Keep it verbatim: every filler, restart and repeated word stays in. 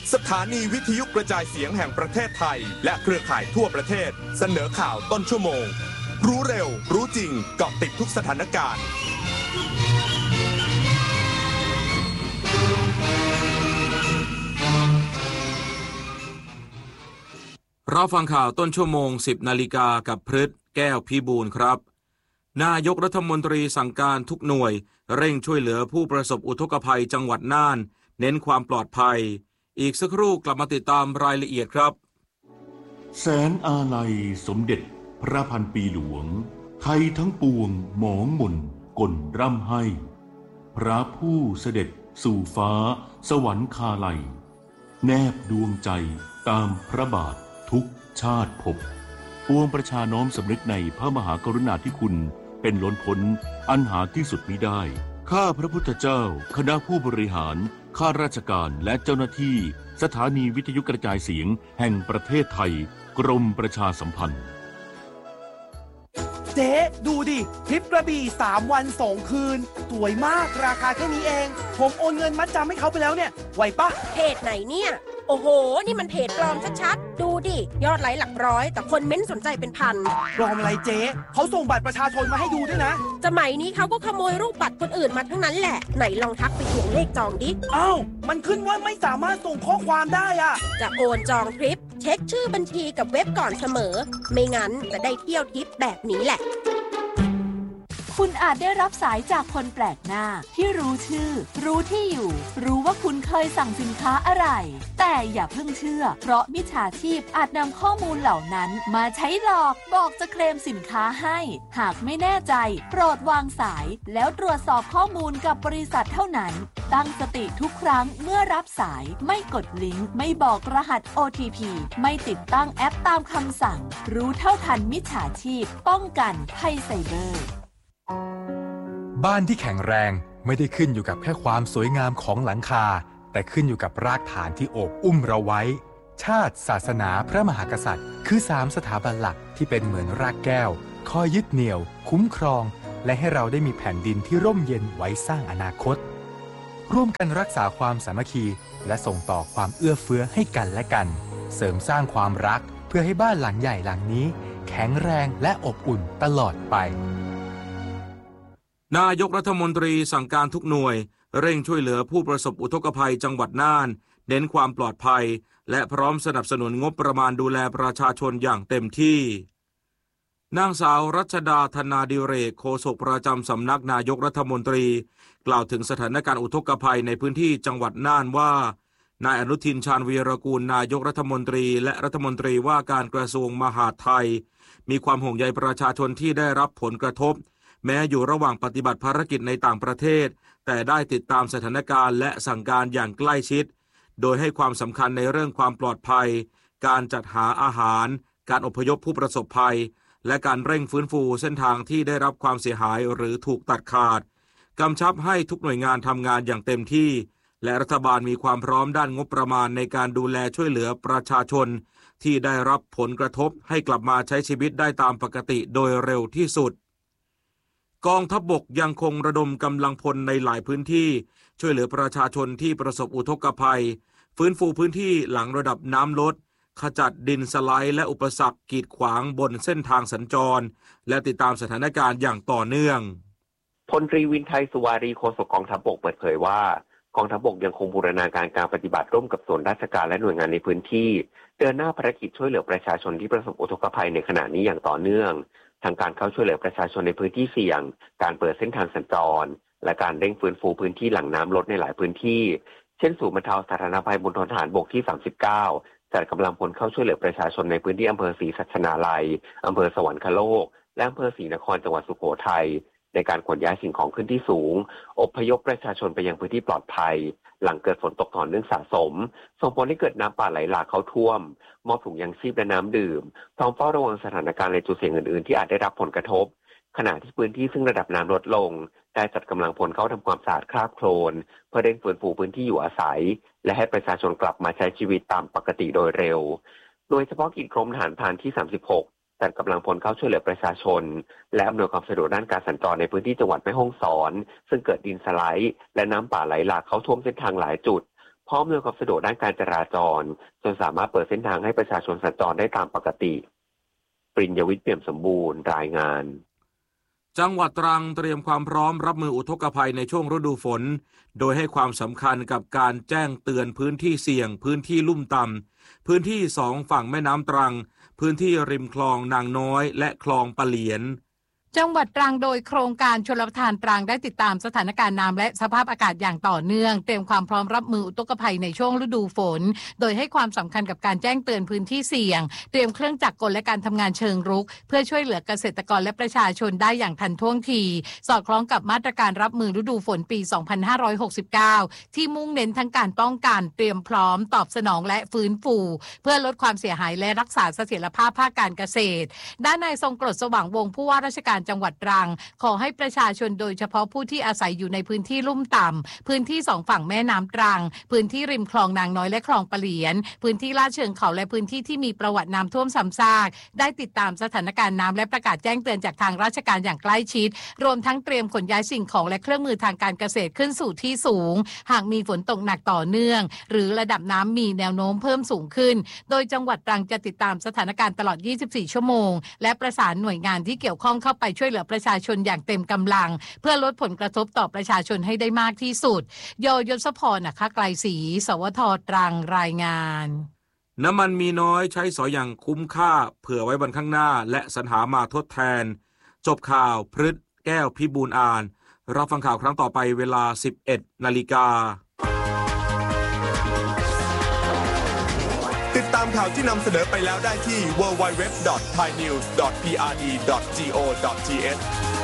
สถานีวิทยุกระจายเสียงแห่งประเทศไทยและเครือข่ายทั่วประเทศเสนอข่าวต้นชั่วโมงรู้เร็วรู้จริงเกาะติดทุกสถานการณ์เราฟังข่าวต้นชั่วโมง สิบนาฬิกากับพฤทธิ์แก้วพิบูลครับนายกรัฐมนตรีสั่งการทุกหน่วยเร่งช่วยเหลือผู้ประสบอุทกภัยจังหวัดน่านเน้นความปลอดภัยอีกสักครู่กลับมาติดตามรายละเอียดครับแสนอาลัยสมเด็จพระพันปีหลวงไทยทั้งปวงหมองหม่นก่นร่ำให้พระผู้เสด็จสู่ฟ้าสวรรคาลัยแนบดวงใจตามพระบาททุกชาติภพปวงประชาน้อมสำนึกในพระมหากรุณาธิคุณเป็นล้นพ้นอันหาที่สุดมิได้ข้าพระพุทธเจ้าคณะผู้บริหารข้าราชการและเจ้าหน้าที่สถานีวิทยุกระจายเสียงแห่งประเทศไทยกรมประชาสัมพันธ์เจ๊ดูดิทริปกระบี่สามวันสองคืนสวยมากราคาแค่นี้เองผมโอนเงินมัดจำให้เขาไปแล้วเนี่ยไหวปะเพจไหนเนี่ยโอ้โหนี่มันเพจปลอมชัดๆดูดิยอดไลค์หลักร้อยแต่คนเม้นสนใจเป็นพันปลอมอะไรเจ๊เขาส่งบัตรประชาชนมาให้ดูด้วยนะสมัยนี้เขาก็ขโมยรูปบัตรคนอื่นมาทั้งนั้นแหละไหนลองทักไปทวงเลขจองดิอ้าวมันขึ้นว่าไม่สามารถส่งข้อความได้อะจะโอนจองทริปเช็คชื่อบัญชีกับเว็บก่อนเสมอไม่งั้นจะได้เที่ยวทริปแบบนี้แหละคุณอาจได้รับสายจากคนแปลกหน้าที่รู้ชื่อรู้ที่อยู่รู้ว่าคุณเคยสั่งสินค้าอะไรแต่อย่าเพิ่งเชื่อเพราะมิจฉาชีพอาจนำข้อมูลเหล่านั้นมาใช้หลอกบอกจะเคลมสินค้าให้หากไม่แน่ใจโปรดวางสายแล้วตรวจสอบข้อมูลกับบริษัทเท่านั้นตั้งสติทุกครั้งเมื่อรับสายไม่กดลิงก์ไม่บอกรหัส โอ ที พี ไม่ติดตั้งแอปตามคำสั่งรู้เท่าทันมิจฉาชีพป้องกันภัยไซเบอร์บ้านที่แข็งแรงไม่ได้ขึ้นอยู่กับแค่ความสวยงามของหลังคาแต่ขึ้นอยู่กับรากฐานที่โอบอุ้มเราไว้ชาติศาสนาพระมหากษัตริย์คือสามสถาบันหลักที่เป็นเหมือนรากแก้วคอยยึดเหนี่ยวคุ้มครองและให้เราได้มีแผ่นดินที่ร่มเย็นไว้สร้างอนาคตร่วมกันรักษาความสามัคคีและส่งต่อความเอื้อเฟื้อให้กันและกันเสริมสร้างความรักเพื่อให้บ้านหลังใหญ่หลังนี้แข็งแรงและอบอุ่นตลอดไปนายกรัฐมนตรีสั่งการทุกหน่วยเร่งช่วยเหลือผู้ประสบอุทกภัยจังหวัดน่านเน้นความปลอดภัยและพร้อมสนับสนุนงบประมาณดูแลประชาชนอย่างเต็มที่นางสาวรัชดาธนาดิเรกโฆษกประจำสำนักนายกรัฐมนตรีกล่าวถึงสถานการณ์อุทกภัยในพื้นที่จังหวัดน่านว่านายอนุทินชาญวีรกูลนายกรัฐมนตรีและรัฐมนตรีว่าการกระทรวงมหาดไทยมีความห่วงใยประชาชนที่ได้รับผลกระทบแม้อยู่ระหว่างปฏิบัติภารกิจในต่างประเทศแต่ได้ติดตามสถานการณ์และสั่งการอย่างใกล้ชิดโดยให้ความสำคัญในเรื่องความปลอดภัยการจัดหาอาหารการอพยพผู้ประสบภัยและการเร่งฟื้นฟูเส้นทางที่ได้รับความเสียหายหรือถูกตัดขาดกำชับให้ทุกหน่วยงานทำงานอย่างเต็มที่และรัฐบาลมีความพร้อมด้านงบประมาณในการดูแลช่วยเหลือประชาชนที่ได้รับผลกระทบให้กลับมาใช้ชีวิตได้ตามปกติโดยเร็วที่สุดกองทัพบกยังคงระดมกำลังพลในหลายพื้นที่ช่วยเหลือประชาชนที่ประสบอุทกภัยฟื้นฟูพื้นที่หลังระดับน้ำลดขจัดดินสไลด์และอุปสรรคกีดขวางบนเส้นทางสัญจรและติดตามสถานการณ์อย่างต่อเนื่องพลตรีวินไทยสุวารีโฆษกกองทัพบกเปิดเผยว่ากองทัพบกยังคงบูรณาการการปฏิบัติร่วมกับส่วนราชการและหน่วยงานในพื้นที่เดินหน้าภารกิจช่วยเหลือประชาชนที่ประสบอุทกภัยในขณะนี้อย่างต่อเนื่องทางการเข้าช่วยเหลือประชาชนในพื้นที่เสี่ยงการเปิดเส้นทางสัญจรและการเร่งฟื้นฟูพื้นที่หลังน้ำลดในหลายพื้นที่เช่นศูนย์บรรเทาสาธารณภัยบนทนทหารบกที่สามสิบเก้าจัดกำลังพลเข้าช่วยเหลือประชาชนในพื้นที่อำเภอศรีสัชนาลัยอำเภอสวรรคโลกและอำเภอศรีนครจังหวัดสุโขทัยในการขนย้ายสิ่งของขึ้นที่สูงอพยพประชาชนไปยังพื้นที่ปลอดภัยหลังเกิดฝนตกต่อเนื่องสะสมส่งผลให้เกิดน้ำป่าไหลหลากเข้าท่วมมอบถุงยังชีพและน้ำดื่มพร้อมเฝ้าระวังสถานการณ์ในจุดเสี่ยงอื่นๆที่อาจได้รับผลกระทบขณะที่พื้นที่ซึ่งระดับน้ำลดลงได้จัดกำลังพลเข้าทำความสะอาดคราบโคลนเพื่อเร่งฟื้นฟูพื้นที่อยู่อาศัยและให้ประชาชนกลับมาใช้ชีวิตตามปกติโดยเร็วโดยเฉพาะกิจกรมทหารพรานที่สามสิบหกจัดกำลังพลเข้าช่วยเหลือประชาชนและอำนวยความสะดวกด้านการสัญจรในพื้นที่จังหวัดแม่ฮ่องสอนซึ่งเกิดดินสไลด์และน้ำป่าไหลหลากเข้าท่วมเส้นทางหลายจุดพร้อมอำนวยความสะดวกด้านการจราจรจนสามารถเปิดเส้นทางให้ประชาชนสัญจรได้ตามปกติปริญญวิทย์เปี่ยมสมบูรณ์รายงานจังหวัดตรังเตรียมความพร้อมรับมืออุทกภัยในช่วงฤดูฝนโดยให้ความสำคัญกับการแจ้งเตือนพื้นที่เสี่ยงพื้นที่ลุ่มต่ำพื้นที่สองฝั่งแม่น้ำตรังพื้นที่ริมคลองนางน้อยและคลองปะเหลียนจังหวัดตรังโดยโครงการชลประทานตรังได้ติดตามสถานการณ์น้ำและสภาพอากาศอย่างต่อเนื่องเตรียมความพร้อมรับมืออุทกภัยในช่วงฤดูฝนโดยให้ความสำคัญกับการแจ้งเตือนพื้นที่เสี่ยงเตรียมเครื่องจักรกลและการทำงานเชิงรุกเพื่อช่วยเหลือเกษตรกรและประชาชนได้อย่างทันท่วงทีสอดคล้องกับมาตรการรับมือฤดูฝนปี สองพันห้าร้อยหกสิบเก้า ที่มุ่งเน้นทั้งการป้องกันเตรียมพร้อมตอบสนองและฟื้นฟูเพื่อลดความเสียหายและรักษาเสถียรภาพภาคการเกษตรด้านนายทรงกรดสว่างวงศ์ผู้ว่าราชการจังหวัดตรังขอให้ประชาชนโดยเฉพาะผู้ที่อาศัยอยู่ในพื้นที่ลุ่มต่ำพื้นที่สองฝั่งแม่น้ำตรังพื้นที่ริมคลองนางน้อยและคลองปะเหลียนพื้นที่ลาดเชิงเขาและพื้นที่ที่มีประวัติน้ำท่วมซ้ำซากได้ติดตามสถานการณ์น้ำและประกาศแจ้งเตือนจากทางราชการอย่างใกล้ชิดรวมทั้งเตรียมขนย้ายสิ่งของและเครื่องมือทางการเกษตรขึ้นสู่ที่สูงหากมีฝนตกหนักต่อเนื่องหรือระดับน้ำมีแนวโน้มเพิ่มสูงขึ้นโดยจังหวัดตรังจะติดตามสถานการณ์ตลอดยี่สิบสี่ชั่วโมงและประสานหน่วยงานที่เกี่ยวข้องเข้าไปช่วยเหลือประชาชนอย่างเต็มกำลังเพื่อลดผลกระทบต่อประชาชนให้ได้มากที่สุดโยยศพรนะคะไกลศรีสวทตรังรายงานน้ำมันมีน้อยใช้สอยอย่างคุ้มค่าเผื่อไว้วันข้างหน้าและสรรหามาทดแทนจบข่าวพฤษแก้วพิบูลอ่านรับฟังข่าวครั้งต่อไปเวลา สิบเอ็ดนาฬิกาติดตามข่าวที่นำเสนอไปแล้วได้ที่ ดับเบิลยู ดับเบิลยู ดับเบิลยู ดอท ไทยนิวส์ ดอท พี อาร์ ดี ดอท จี โอ ดอท ที เอช